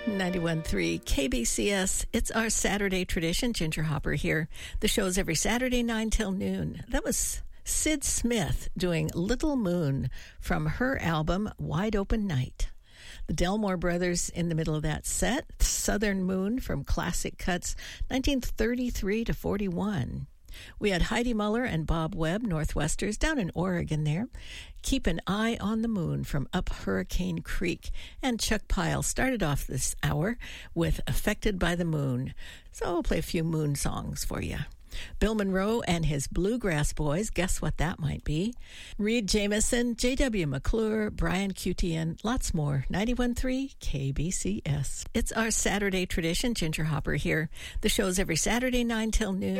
91.3 KBCS. It's our Saturday tradition. Ginger Hopper here. The show's every Saturday, 9 till noon. That was Sid Smith doing Little Moon from her album Wide Open Night. The Delmore Brothers in the middle of that set. Southern Moon from Classic Cuts, 1933 to 41. We had Heidi Muller and Bob Webb, Northwesters, down in Oregon there. Keep an Eye on the Moon from Up Hurricane Creek. And Chuck Pyle started off this hour with Affected by the Moon. So I'll play a few moon songs for you. Bill Monroe and his Bluegrass Boys, guess what that might be? Reed Jameson, J.W. McClure, Brian Cutian, lots more. 91.3 KBCS. It's our Saturday tradition. Ginger Hopper here. The show's every Saturday, 9 till noon.